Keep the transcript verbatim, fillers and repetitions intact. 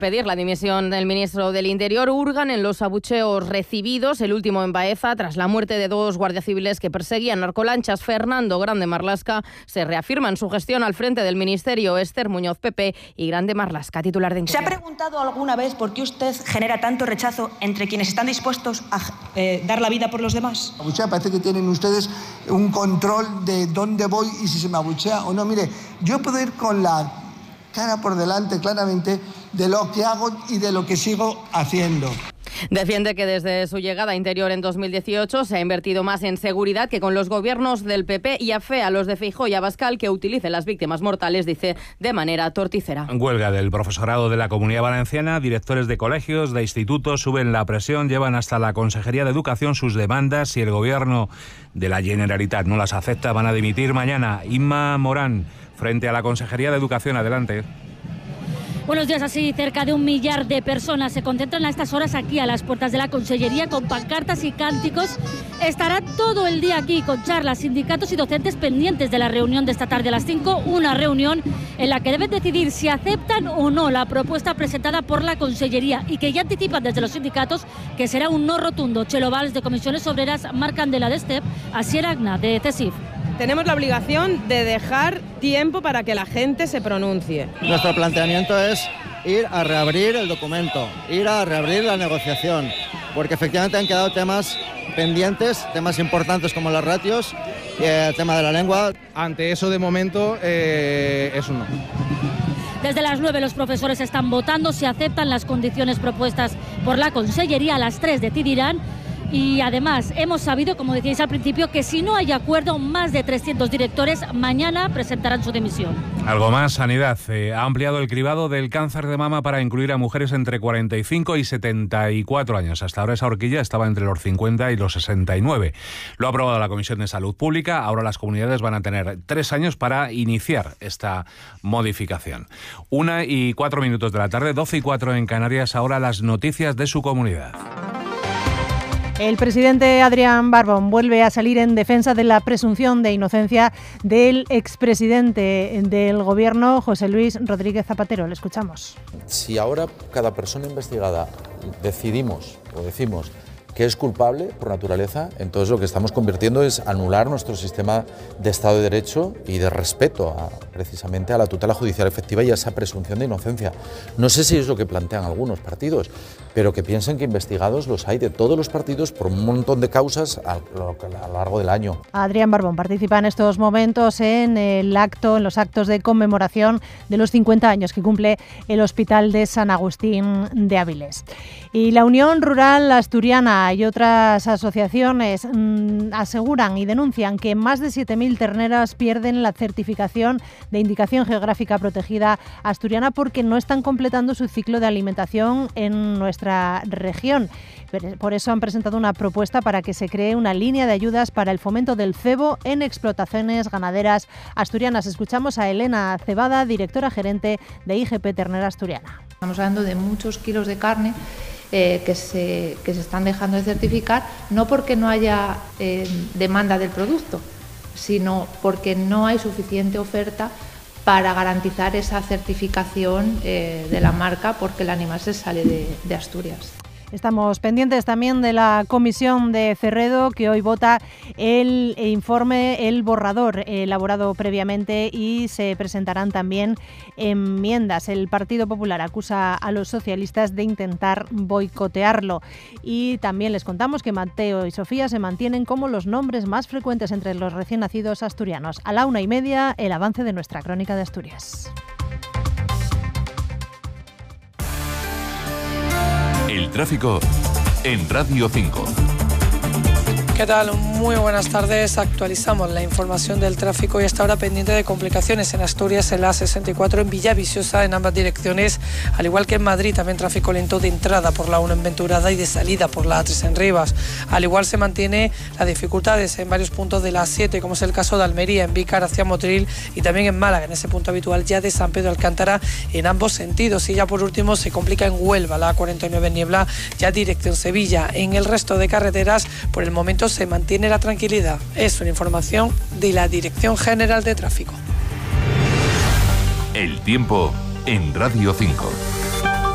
Pedir la dimisión del ministro del Interior. Hurgan en los abucheos recibidos, el último en Baeza, tras la muerte de dos guardias civiles que perseguían narcolanchas. Fernando Grande Marlaska se reafirma en su gestión al frente del Ministerio. Esther Muñoz Pepe y Grande Marlaska, titular de Interior. ¿Se ha preguntado alguna vez por qué usted genera tanto rechazo entre quienes están dispuestos a eh, dar la vida por los demás? Abuchea, parece que tienen ustedes un control de dónde voy y si se me abuchea o no. Mire, yo puedo ir con la cara por delante claramente de lo que hago y de lo que sigo haciendo. Defiende que desde su llegada a Interior en dos mil dieciocho se ha invertido más en seguridad que con los gobiernos del P P y afea a los de Feijóo y Abascal que utilicen las víctimas mortales, dice, de manera torticera. Huelga del profesorado de la Comunidad Valenciana. Directores de colegios, de institutos suben la presión, llevan hasta la Consejería de Educación sus demandas. Si el gobierno de la Generalitat no las acepta, van a dimitir mañana. Inma Morán, frente a la Consejería de Educación. Adelante. Buenos días. Así, cerca de un millar de personas se concentran a estas horas aquí a las puertas de la Consellería con pancartas y cánticos. Estará todo el día aquí con charlas, sindicatos y docentes pendientes de la reunión de esta tarde a las cinco. Una reunión en la que deben decidir si aceptan o no la propuesta presentada por la Consellería y que ya anticipan desde los sindicatos que será un no rotundo. Chelo Valls de Comisiones Obreras, Marc Candela de STEP, Asier Agna de CESIF. Tenemos la obligación de dejar tiempo para que la gente se pronuncie. Nuestro planteamiento es ir a reabrir el documento, ir a reabrir la negociación, porque efectivamente han quedado temas pendientes, temas importantes como las ratios y el tema de la lengua. Ante eso, de momento, eh, es un no. Desde las nueve los profesores están votando si aceptan las condiciones propuestas por la Consellería. A las tres decidirán. Y además hemos sabido, como decíais al principio, que si no hay acuerdo, más de trescientos directores mañana presentarán su dimisión. Algo más, Sanidad. Eh, ha ampliado el cribado del cáncer de mama para incluir a mujeres entre cuarenta y cinco y setenta y cuatro años. Hasta ahora esa horquilla estaba entre los cincuenta y los sesenta y nueve. Lo ha aprobado la Comisión de Salud Pública. Ahora las comunidades van a tener tres años para iniciar esta modificación. Una y cuatro minutos de la tarde, doce y cuatro en Canarias. Ahora las noticias de su comunidad. El presidente Adrián Barbón vuelve a salir en defensa de la presunción de inocencia del expresidente del Gobierno, José Luis Rodríguez Zapatero. Le escuchamos. Si ahora cada persona investigada decidimos o decimos que es culpable por naturaleza, entonces lo que estamos convirtiendo es anular nuestro sistema de Estado de Derecho y de respeto a, precisamente a la tutela judicial efectiva y a esa presunción de inocencia. No sé si es lo que plantean algunos partidos, pero que piensen que investigados los hay de todos los partidos por un montón de causas a lo largo del año. Adrián Barbón participa en estos momentos en el acto, en los actos de conmemoración de los cincuenta años que cumple el Hospital de San Agustín de Avilés. Y la Unión Rural Asturiana y otras asociaciones mmm, aseguran y denuncian que más de siete mil terneras pierden la certificación de indicación geográfica protegida asturiana porque no están completando su ciclo de alimentación en nuestra región. Por eso han presentado una propuesta para que se cree una línea de ayudas para el fomento del cebo en explotaciones ganaderas asturianas. Escuchamos a Elena Cebada, directora gerente de I G P Ternera Asturiana. Estamos hablando de muchos kilos de carne eh, que, se, que se están dejando de certificar, no porque no haya eh, demanda del producto, sino porque no hay suficiente oferta para garantizar esa certificación eh, de la marca porque el animal se sale de, de Asturias. Estamos pendientes también de la comisión de Cerredo, que hoy vota el informe, el borrador elaborado previamente, y se presentarán también enmiendas. El Partido Popular acusa a los socialistas de intentar boicotearlo. Y también les contamos que Mateo y Sofía se mantienen como los nombres más frecuentes entre los recién nacidos asturianos. A la una y media, el avance de nuestra crónica de Asturias. El tráfico en Radio cinco. ¿Qué tal? Muy buenas tardes. Actualizamos la información del tráfico y hasta ahora pendiente de complicaciones en Asturias, en la sesenta y cuatro, en Villaviciosa, en ambas direcciones, al igual que en Madrid, también tráfico lento de entrada por la uno en Venturada y de salida por la A tres en Rivas. Al igual se mantiene las dificultades en varios puntos de la A siete, como es el caso de Almería, en Vícar hacia Motril, y también en Málaga, en ese punto habitual ya de San Pedro Alcántara, en ambos sentidos. Y ya por último se complica en Huelva, la A cuarenta y nueve en Niebla, ya dirección Sevilla. En el resto de carreteras, por el momento se mantiene la tranquilidad. Es una información de la Dirección General de Tráfico. El tiempo en Radio cinco.